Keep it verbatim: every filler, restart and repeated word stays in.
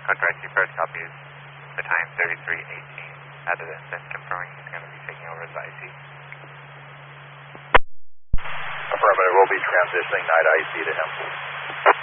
Contour I C first copies. The time thirty-three eighteen. Added in, then confirming he's going to be taking over as I C. Affirmative, we'll be transitioning night I C to him.